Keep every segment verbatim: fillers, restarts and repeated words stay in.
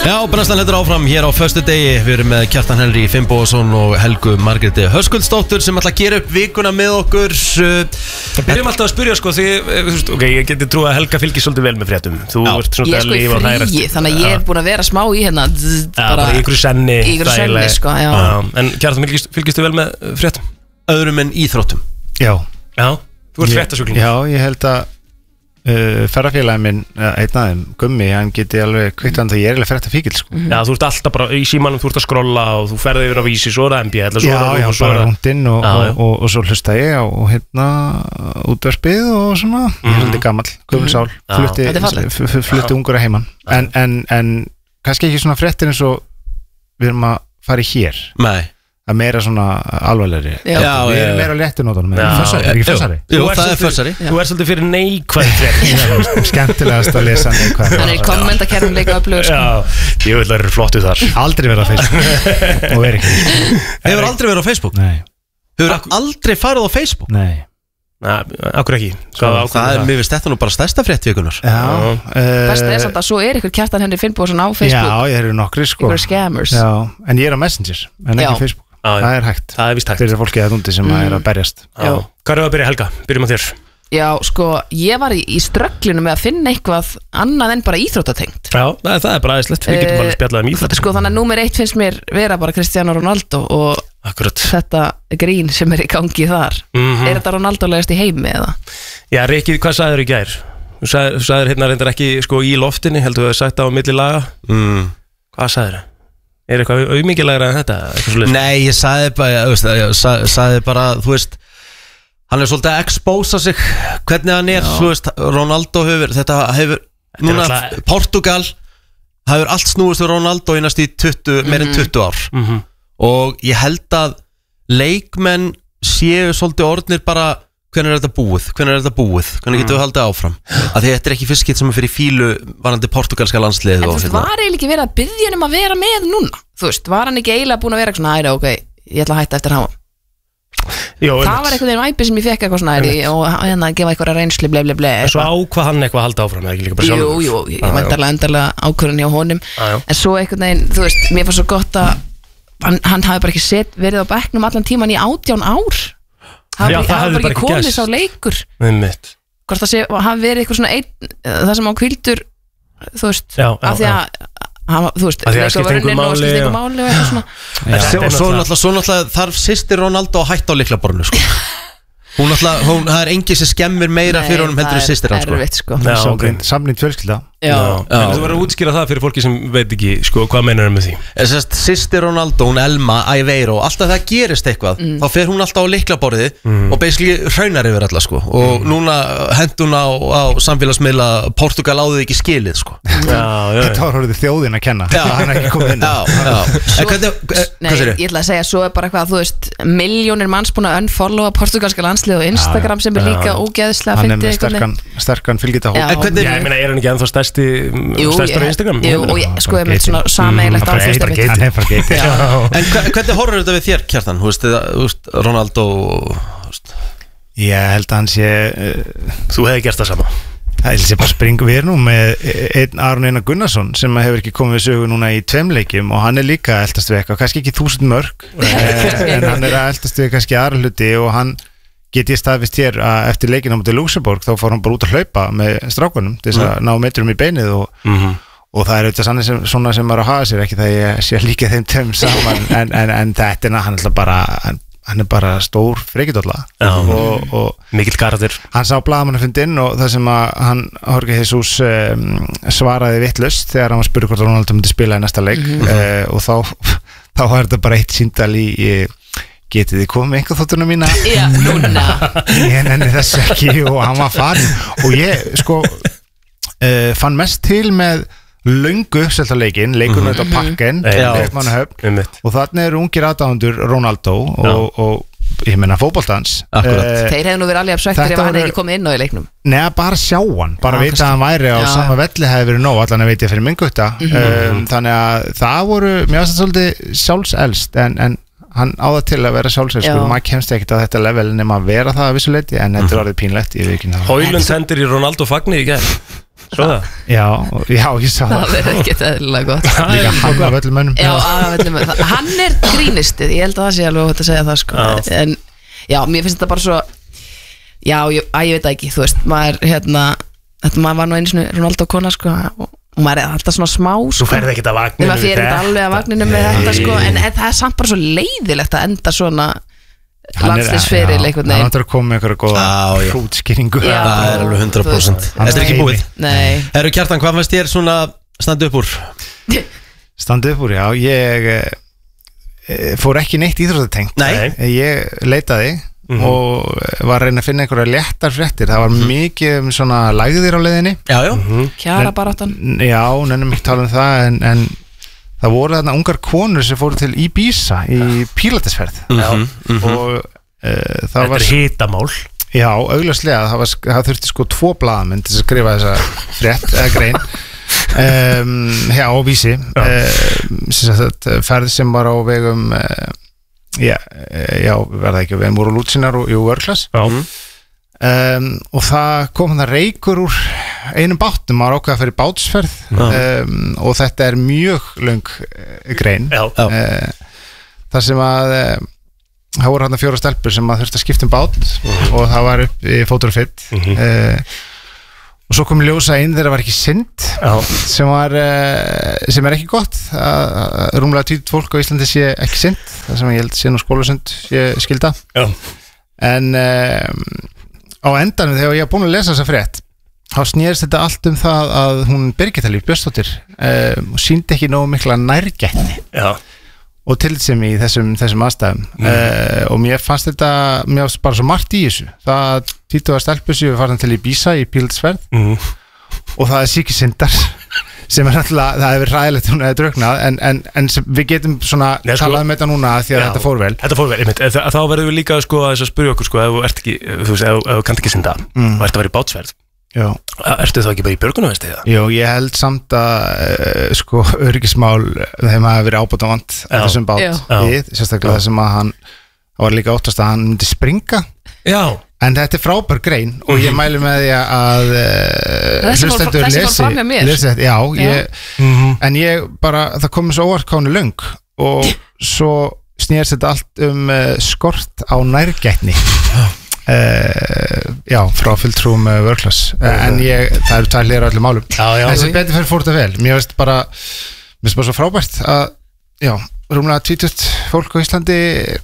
Já, brennslan heldur áfram hér á föstudegi. Við erum með Kjartan Henry Finnbogason og Helgu Margréti Höskuldsdóttur sem ætla að gera upp vikuna með okkur. Við byrjum alltaf að spyrja sko því, ok, ég geti trú að Helga fylgir svolítið vel með fréttum. Þú Já. ert svona Ég er sko í fríi, þannig að ég er búin að vera smá í hérna zzz, Já, bara í ykkur senni Í ykkur senni, sko, já. já En Kjartan, fylgist, fylgist þú vel með fréttum? Öðrum en íþróttum. Já. Já, þú ert fréttasjúklingur. Já, ég held að uh, ferðafélagin minn, uh, einn af þeim, Gummi, hann geti alveg kvittan þegar ég er alveg fréttafíkil sko. Já, þú ert alltaf bara í símanum, þú ert að skrolla og þú ferði yfir á Vísi, svo er það M B L, svo Já, er það já, og svo er bara það rúndinn og, Já, og, já. og, og svo hlusta ég á hérna útvarpið og svona, ég er svolítið gamall, gömulsál, Já. flutti, Þetta er fallegt. f- f- flutti ungur að heiman, en, en, en kannski ekki svona fréttir eins og við erum að fara í hér, Nei. að meira svona alvarlegri. Já. Já, Við já, erum já. meira á léttunótunum, Já. fössari, er ekki fössari? Jú, Þú ert það er svolítið- fössari. Þú ert svolítið fyrir neikvæð frétt. Skemmtilegast að lesa neikvæð. Hann er í kommentakerfum líka öflugur sko. Já, ég vil að það eru flottu þar. Aldrei verið á Facebook og er ekki. Hefur aldrei verið á Facebook? Nei, Hefur aldrei farið á Facebook? nei. Næ, akkur ekki. Hvað Það ákveður er, mér finnst þetta nú bara stærsta frétt vikunar. Já, Best er uh, samt að svo er ykkur Kjartan Henry Finnbogason á já, Facebook ég eru nokkri sko. Ykkur scammers Já, en ég er á Messenger en Já. ekki Facebook. Já, já. Það er hægt. Það er víst hægt. Fyrir fólkið að dundi sem mm. er að berjast. Já. Hvað er það að byrja, Helga? Byrjum á þér. Já, sko, ég var í, í strögglinu með að finna eitthvað annað en bara íþróttatengt Já, það er, það er bara aðeinslegt. Við getum Eh, alveg spjallað um íþrótt. Sko, þannig að númer eitt finnst mér vera bara Cristiano Ronaldo og Akkurat. þetta grín sem er í gangi þar Mhm. Er þetta Ronaldo-legast í heimi eða? Já, Rikki, hvað sagður í gær? Þú sagður, þú sagður hérna reyndar ekki sko í loftinni, heldur þú að sagt það á milli laga. Mm. Hvað sagður? Er eitthvað auðmingilegra en þetta? Eitthvað svoleiðis? Nei, ég sagði bara, þú veist, ég sa- sagði bara, þú veist, hann er svolítið að expósa sig, hvernig hann er, þú veist, Ronaldo hefur, þetta hefur, er núna, náttúrulega- Portugal, hefur allt snúist við Ronaldo í næst í tuttugu, meir en tuttugu ár. Mhm. Og ég held að leikmenn séu svolítið orðnir bara, hvernig er þetta búið, hvernig er þetta búið, hvernig getum við haldið áfram. Af því þetta er ekki fyrst skipt sem er fyrir fílu varandi portugalska landslið. En þú og veist, hérna. var eiginlega ekki verið að byggja hann um að vera með núna? Þú veist, var hann ekki eiginlega búin að vera eitthvað svona, æra, ok, ég ætla að hætta eftir hann Jó, Það einmitt. var eitthvað þeirra æpi sem ég fekk eitthvað svona æri, og hérna að gefa eitthvað reynslu, ble, ble, ble En svo ákvað hann eitthvað að halda áfram, eða ekki líka bara Jú, sjálfur? jú, ég Já, já. vantarlega endarlega ákvörðun hjá honum Já, já. En svo einhvern veginn, þú veist, mér fannst svo gott að hann, hann hafi bara ekki set, verið á bekknum allan tíman í átján ár hafi, Já, það hafi hefði bara bara ekki ekki komið gerst. sá leikur Einmitt. hvort það sé, hafi verið eitthvað svona einn, það sem á kvildur þú veist, Já, já, af því að hann, þú veist, Af því að það skiptir engu leikurvörnin og máli, skiptir já. ykkur máli og eitthvað svona En Þetta svo, er svo, náttúrulega- náttúrulega, svo náttúrulega þarf sýstir Ronaldo að hætta á lyklaborðinu sko. Hún náttúrulega, hún, það er engi sem skemmir meira Nei, fyrir honum heldur en sýstir hann sko. erfitt, sko. Já, ok. Samblind, samblind fjölskylda. Já. En þú verður að útskýra það fyrir fólki sem veit ekki sko, hvað meinar með því. Sýstir Ronaldo, hún Elma, Aveiro, alltaf það gerist eitthvað Mm. þá fer hún alltaf á lyklaborðið og basically hraunar yfir alla sko. og núna hent hún á, á samfélagsmiðla Portugal áður ekki skilið sko. Já, já, Þetta var horfðið þjóðin að kenna. Já. Hann er ekki komið inn. Já, já. En hvernig, eh, Nei, hvað sér ég ætla að segja, svo er bara eitthvað, þú veist miljónir manns búin að unfollowa portugalska landslið og Instagram sem er líka ógeðslega Hann er fyndið með einhvern veginn. sterkan, sterkan fylgita Já. En hvernig, Já, ég meina, er hann ekki ennþá stærsti, Jú, stærstur á ég- Instagram? Jú, og ég, sko, ég með svona sameigilegt á Hann er bara geiti. Hann er bara geiti. en hve- hvernig horfur þetta við þér, Kjartan? Þú veist, eða, þú veist, Ronaldo þú veist. Ég held að hann sé uh, Þú hefði gert það sama. Það er bara springu við nú með einn Aron Einar Gunnarsson sem hefur ekki komið við sögu núna í tveim leikjum og hann er líka að eldast við eitthvað, kannski ekki þúsund mörg en hann er að eldast við kannski aðra hluti og hann get ég staðvist hér að eftir leikina mútið Luxemburg þá fór hann bara út að hlaupa með strákunum til þess að ná metrum í beinið og, Mhm. og það er auðvitað sannig sem, svona sem er að hafa sér ekki það ég sé líka þeim tveim saman en, en, en þetta er hann er bara hann, hann er bara stór frekidólla og, og Mikill karakter. hann sá blaðamannafundinn og það sem að hann Jorge Jesus um, svaraði vitlaust þegar hann var spurður hvort Ronaldo myndi spila í næsta leik Mhm. uh, og þá, þá var þetta bara eitt síndal í, í getið þið komið með einhver þóttuna mína Já, núna ég nenni þess ekki og hann var farin og ég sko uh, fann mest til með löngu uppselta leikinn, leikunum Mhm. þetta mm -hmm. pakkin Já. Kaupmannahöfn. og þannig eru ungir aðdáðundur Ronaldo og, og ég meina fótboltans Akkurat. Þeir hefðu nú verið alveg absættir Þetta ef hann voru- hefði komið inn á í leiknum Nei, bara sjá hann, bara Já, vita kannski. að hann væri á Já. sama velli hefði verið nóg, allan að veit ég fyrir minn gutta Mhm. um, þannig að það voru, mér finnst þetta svolítið sjálfselst en, en hann á það til að vera sjálfsög sko, maður kemst ekkert að þetta level nema að vera það að vissu leyti, en þetta er orðið pínlegt ég veit ekki það. Højlund hendur í Ronaldo Fagni í gær. Svo það? Já, já, ég sá það. Það er ekkert eðlilega gott. Líka hann af öllum mönnum. Já, af öllum mönnum. Hann er grínistið, ég held að það sé alveg hægt að segja það sko. En já, mér finnst þetta bara svo, já, ég, að ég veit ekki, þú veist, maður, hérna, þetta maður var nú einu svona Ronaldo kona sko, og og maður er alltaf svona smá sko. Þú ferð ekkert að vagninu maður fer ekkert alveg að vagninu með þetta sko. en, en það er samt bara svo leiðilegt að enda svona landsliðsferil einhvern veginn. Hann áttur að koma með einhverja góða hrútskýringu. Það er alveg hundrað prósent. Þetta er ekki búið. Nei. Herru Kjartan, hvað fannst þér svona standa upp úr? Standa upp úr, já, ég e, fór ekki neitt íþróttatengt. Nei. Ég leitaði Mm-hmm. og var að reyna að finna einhverja léttar fréttir, það var mm-hmm. mikið um svona lægðir á leiðinni já, já. Mm-hmm. Kjara baráttan já, nefnum ekki tala um það en, en það voru þarna ungar konur sem fóru til Ibiza í pílatisferð mm-hmm. og uh, það þetta var er hitamál já, augljóslega, það, var, það þurfti sko tvo blaðamenn til að skrifa þessa frétt eða grein um, já, á Vísi uh, ferð sem var á vegum uh, Já, já, verða ekki við voru lútsinar og jú, vörklass um, og það kom það reykur úr einum bátnum, maður ákveða fyrir bátsferð um, og þetta er mjög löng grein uh, þar sem að uh, það voru hann fjóra stelpur sem að þurfti að skipta um bát uh-huh. og það var upp í fóturfitt uh-huh. uh, og svo kom ljósa inn þegar það var ekki synd sem, var, sem er ekki gott að rúmlega tíu fólk á Íslandi sé ekki synd, það sem ég held sé nú skólasund sé skilda Já. en um, á endanum þegar ég var búin að lesa þessa frétt þá snýrst þetta allt um það að hún Birgitta Líf Björnsdóttir um, síndi ekki nógu mikla nærgætni Já. og tillitssemi í þessum, þessum aðstæðum mm. uh, og mér fannst þetta mér fannst bara svo margt í þessu það týtu að stelpu sér við farin til Ibiza í píldsferð mm. og það er síkisindar sem er náttúrulega, það hefur ræðilegt hún hefur drauknað en, en, en við getum svona Nei, sko, talað um þetta núna því að já, þetta fór vel Þetta fór vel, einmitt, þá verðum við líka sko, að spyrja okkur sko, ef þú ert ekki, þú veist, ef þú kannt ekki synda mm. og ert að vera í bátsferð Já. Ertu þá ekki bara í björgunarvesti eða? Jú, ég held samt að uh, sko, öryggismál þeim hafa verið ábótavant þessum bát við, sérstaklega þessum að hann það var líka óttast að hann myndi springa Já En þetta er frábær grein og ég mæli með því að uh, hlustendur lesi, lesi þetta, já, ég, mm-hmm. en ég bara, það komið svo óvart kánu löng og svo snýrst þetta allt um uh, skort á nærgætni uh, já, frá fulltrúum uh, vörklass, uh, en ég, það eru tælir á öllum málum, já, já, en sem betur fyrir fór þetta vel, mér veist bara mér veist bara svo frábært að, já, rúmlega tvítugt fólk á Íslandi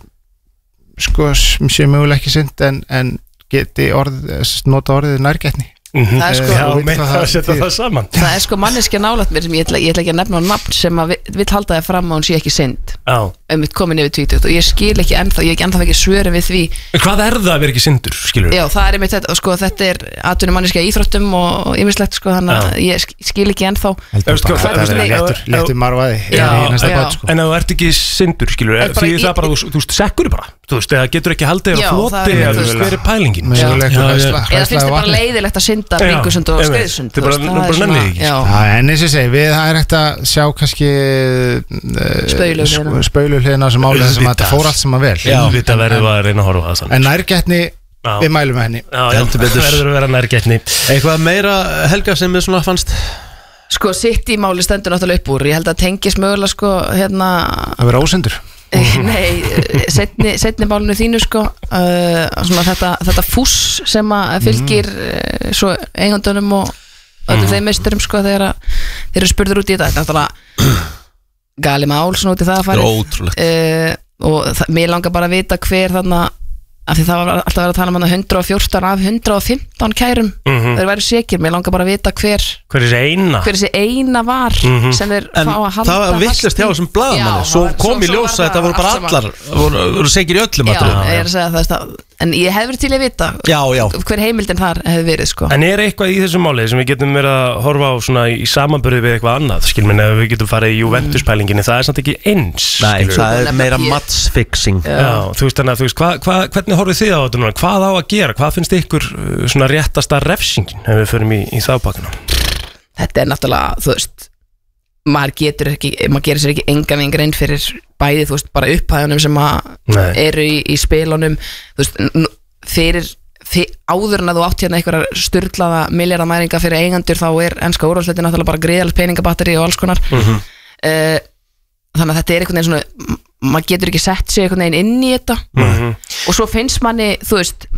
sko, sé mögulega ekki synd en, en geti orð, nota orðið nærgætni Mm-hmm. Það er sko, já, með það að setja það saman. Það er sko manneskja nálægt mér sem ég ætla, ég ætla ekki að nefna á nafn sem að vill halda það fram að hún sé ekki synd um mitt komin yfir tvítugt og ég skil ekki ennþá, ég er ekki ennþá ekki svörin við því. Hvað er það að vera ekki syndur, skilur? Já, það er einmitt þetta, sko, þetta er atvinnum manneskja í íþróttum og ýmislegt, sko, þannig að ég skil ekki ennþá. Það er léttur marvaði í næsta bát, sko. En ef þú ert ekki syndur, skilur, því það bara, þú veist, sekkur bara, þú veist, eða getur ekki haldið á floti eða hver er pælingin. Eða finnst þið bara leiðilegt að synda bringusund og skreiðsund. En eins og segi, við það er hægt að sjá kannski spauðluhliðina sem álið sem að þetta fór allt sem að vel. Þetta verður að reyna að horfa það saman. En nærgætni, við mælum henni. Það verður að vera nærgætni. Eitthvað meira, Helga, sem við svona fannst? Sko, sitt í máli stendur náttúrulega upp úr. Ég held að tengis mögulega, sko, hérna að vera ósyndur. Nei, setni, setni málinu þínu sko uh, svona þetta, þetta fúss sem að fylgir uh, svo eigandunum og öllum mm. þeim meisturum sko þegar þeir eru spurður út í þetta. Þetta er náttúrulega gali mál svona út í það að fara uh, og það, mér langar bara að vita hver þarna af því það var alltaf verið að tala um hana hundrað og fjórtán af hundrað og fimmtán kærum mm-hmm. þeir væri sekir, mér langar bara að vita hver hver þessi eina hver þessi eina var mm-hmm. sem þeir en fá að halda það var villast hjá þessum blaðamanni svo kom í ljósa að þetta voru bara allar voru, voru sekir í öllum já, ég er að segja það en ég hef verið til að vita já, já. hver heimildin þar hefði verið sko. En er eitthvað í þessum máli sem við getum verið að horfa á svona í samanburði við eitthvað annað skilminn ef við getum farið í Juventus-pælingin það er samt ekki eins Nei, það er meira matchfixing þú veist þannig að þú veist hva, hva, hvernig horfið þið á þetta núna hvað á að gera, hvað finnst ykkur svona réttasta refsingin ef við förum í, í þábakana? Þetta er náttúrulega, þú veist maður getur ekki, maður gerir sér ekki enga veginn grein fyrir bæði, þú veist, bara upphæðunum sem að eru í, í spilunum, þú veist, fyrir, fyrir áður en að þú átt hérna einhverjar sturlaða milljarðamæringa fyrir eigendur, þá er enska úrvalsdeildin náttúrulega bara gríðalegt peningabatteri og alls konar mm-hmm. uh, þannig að þetta er einhvern veginn svona, maður getur ekki sett sig einhvern veginn inn í þetta mm-hmm. og svo finnst manni, þú veist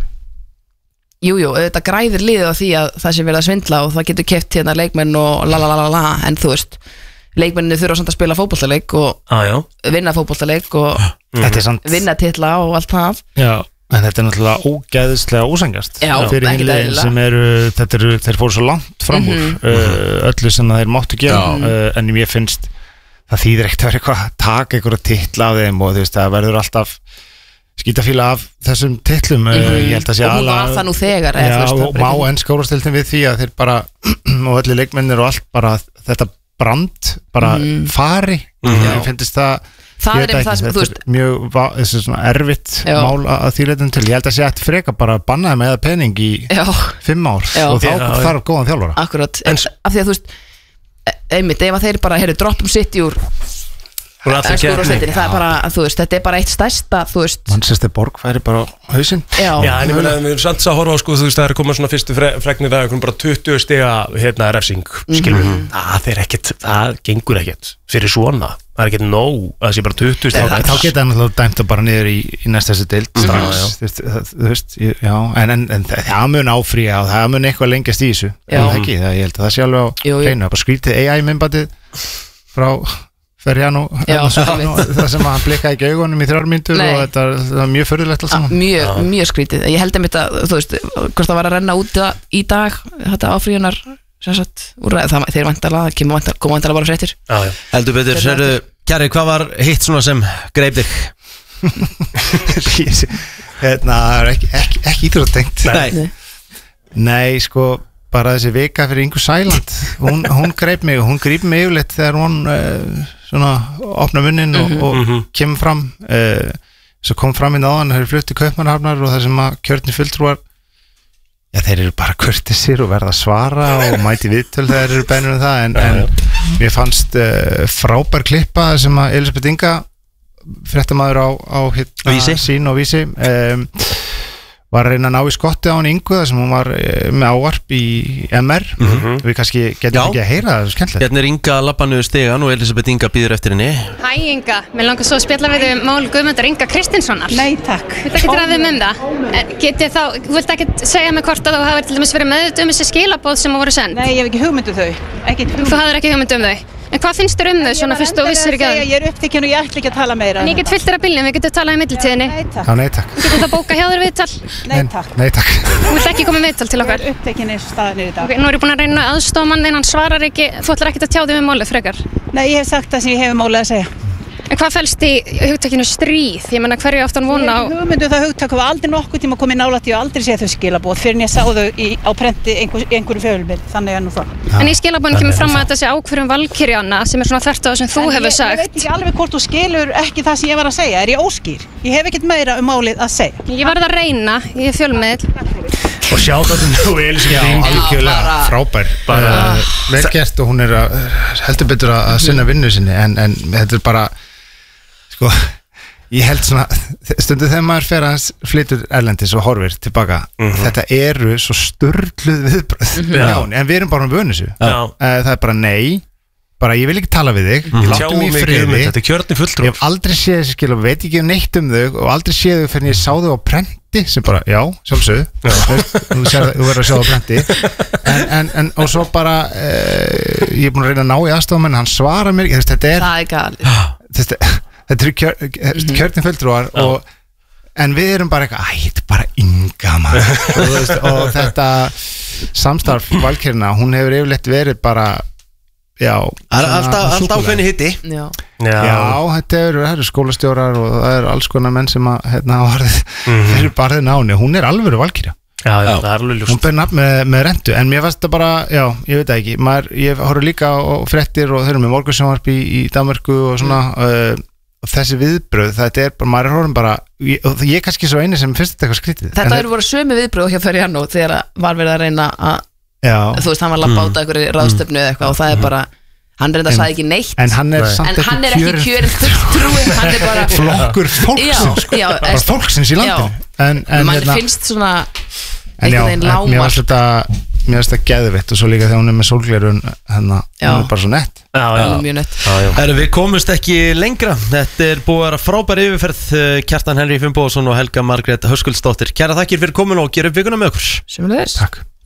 jújú, þetta græðir liðið á því að það sé verið að svindla og það getur keypt hérna leikmenn og lalalala, en þú veist leikmenninni þurfa samt að spila fótboltaleik og ah, vinna fótboltaleik og mm. samt... vinna titla og allt það Já, en þetta er náttúrulega ógæðislega ósangjast fyrir hinlegin sem eru, þetta eru, þeir fóru svo langt fram úr mm-hmm. uh, öllu sem þeir máttu gera uh, en ég finnst það þýðir ekkert að vera eitthvað að taka einhverja titla af þeim og þú veist, það verður alltaf skítafíla af þessum titlum mm-hmm. uh, ég held að sé og hún var það nú þegar Já, og má enn skórastildin við því að þeir bara og öllu leikmennir og allt bara þetta brand bara mm. fari mm. ég finnst það það er það sem þú veist mjög svona erfitt Já. Mál að þýrleitum til ég held að sé að freka bara bannaði með pening í Já. fimm ár Já. Og þá Já. Þarf góðan þjálfara Akkurat, en, af því að þú veist einmitt, ef þeir bara heyrðu droppum sitt í úr það er bara, þú veist, þetta er bara eitt stærsta þú veist Manchester Borg færi bara á hausinn Já, Já en ég meina, við erum samt að horfa á sko, þú veist, það er komað svona fyrstu fre fregnir það er bara tuttugu stiga hérna refsing skilur við, mm-hmm. það er ekkert það gengur ekkert, fyrir svona það er ekkert nóg, það sé bara tuttugu stiga þá geta það náttúrulega dæmt að bara niður í, í næsta þessi deild strax, þú veist já, en, en, en það mun áfría og það mun eitthvað lengjast í þessu ekki, það, ég held að það sé alveg á hreinu, bara skrítið A I myndbatið frá Ferjano, það sem hann blikkaði ekki augunum í þrjár mínútur og þetta er mjög förðulegt alls saman. Mjög, mjög skrítið. Ég held einmitt að, þú veist, hvort það var að renna út í dag, þetta áfríunar, sem sagt, úr það, þeir vantarlega, koma vantarlega bara fréttir. Heldur betur, sérðu, Kjari, hvað var hitt svona sem greip þig? Hérna, það er ekki, ekki, ekki íþróttatengt. Nei. Nei, sko, bara þessi vika fyrir Ingu Sæland, hún, hún greip mig og hún greip mig yfirleitt þegar hún uh, svona opna munnin og, og mm-hmm. kemur fram uh, svo kom fram inn á hann, það er flutt í Kaupmannahafnar og það sem að kjörni fulltrúar já þeir eru bara kurteisir og verða að svara og mæti viðtöl þegar þeir eru beinur um það en, en mér fannst uh, frábær klippa sem að Elisabeth Inga fréttamaður á, á hérna, sín og vísi um, var að reyna að ná í skotti á hann Ingu þar sem hún var með ávarp í M R mm-hmm. við kannski getum ekki að heyra það, það er skemmtilegt. Hérna er Inga labbanuð stegan og Elisabeth Inga býður eftir henni. Hæ Inga, mér langar svo að spjalla við um mál Guðmundar Inga Kristinssonar. Nei takk. Þú vilt ekki ræða um það? Get ég þá, þú vilt ekki segja mig hvort að þú hafði til dæmis verið meðut um þessi skilaboð sem voru send? Nei, ég hef ekki hugmynd um þau. Ekki hugmynd. Þú hafðir ekki hugmynd um þau? En hvað finnst þér um þau svona fyrst og vissir ekki að ég er upptekinn og ég ætla ekki að tala meira. En ég get fyllt þér að bílnum, við getum talað í millitíðinni. Nei takk. Já, nei takk. Við getum það bóka hjá þér viðtal. Nei takk. Nei takk. Þú vilt ekki koma viðtal til okkar? Ég er upptekinn eins og staðan er í dag. Ok, nú er ég búin að reyna að aðstofa mann en hann svarar ekki, þú ætlar ekkert að tjá þig við málið frekar. Nei, ég hef sagt það sem ég hef málið að segja. En hvað felst í hugtakinu stríð? Ég menna hverju áttan vona á... Ég hef hugmyndu það hugtak og aldrei nokkuð tíma komið nálægt ég og aldrei séð þau skilaboð fyrir en ég sá þau í, á prenti einhver, einhverju fjölmiðli, þannig er nú það. En í skilaboðinu kemur fram að þetta sé ákvörðun Valkyrjanna sem er svona þvert á það sem þú en hefur ég, sagt. Ég veit ekki alveg hvort þú skilur ekki það sem ég var að segja, er ég óskýr? Ég hef ekkert meira um málið að segja. Ég varð að reyna, ég er fjölmiðl. Og sjá það sem þú Elisabeth Inga algjörlega frábær bara vel gert og hún er að, heldur betur að sinna vinnu sinni en, en þetta er bara sko, ég held svona stundu þegar maður fer að flytur erlendis og horfir tilbaka mm-hmm. þetta eru svo sturluð viðbröð mm-hmm. en við erum bara með vönu þessu það er bara nei bara ég vil ekki tala við þig mm-hmm. ég láttu mig í friði þetta er kjörni fulltrúar ég hef aldrei séð þessi skil og veit ekki neitt um þau og aldrei séð þau fyrir ég sá þau á prenti sem bara, já, sjálfsögðu þú verður að sjá þau á prenti en, en, en og svo bara uh, ég er búin að reyna að ná í aðstofamenn hann svarar mér, þetta er það er galið þetta, þetta eru kjör, mm-hmm. kjörni fulltrúar og en við erum bara eitthvað, æ, þetta er bara Inga maður og, veist, og þetta samstarf Valkyrjana, hún hefur yfirleitt verið bara já, alltaf ákveðni hitti já. Já. já, þetta eru, eru skólastjórar og það eru alls konar menn sem að hérna hafa orðið mm-hmm. fyrir barðið náni, hún er alvöru Valkyrja já, já, það er alveg ljúst hún ber nafn með, með rentu, en mér fannst það bara já, ég veit ekki, maður, ég horfði líka á fréttir og þau eru með morgunsjónvarp í, í Danmörku og svona mm. uh, og þessi viðbröð, þetta er bara, maður er horfðin bara ég, og ég er kannski svo eini sem finnst þetta eitthvað skrítið þetta eru voru sömu viðbröð hjá Ferjano þegar var verið að reyna að já. þú veist, hann var að labba át að einhverju ráðstöfnu eða eitthvað og það er bara Hann reynda sagði ekki neitt En hann er Nei. samt En hann er ekki kjörin fulltrúi Hann er bara flokkur fólksins sko. Já, já, bara fólksins í landinu en, en, Mann hérna, finnst svona en já, einhvern veginn en mér lámar finnst þetta mér finnst þetta geðvitt og svo líka þegar hún er með sólglerun hérna, Já. hún er bara svo nett Já, já, Hann er mjög nött já, já. Herru, við komumst ekki lengra. Þetta er búið að vera frábær yfirferð. eh, Kjartan Henry Finnbogason og Helga Margrét Höskuldsdóttir. Kæra þakkir fyrir komin og gera upp vikuna með okkur. Sjöfumlegis Takk